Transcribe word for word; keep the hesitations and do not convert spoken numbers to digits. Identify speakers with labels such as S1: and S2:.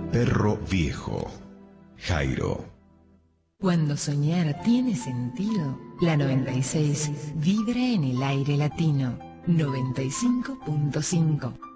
S1: Perro viejo. Jairo.
S2: Cuando soñar tiene sentido, la noventa y seis vibra en el aire latino. noventa y cinco punto cinco.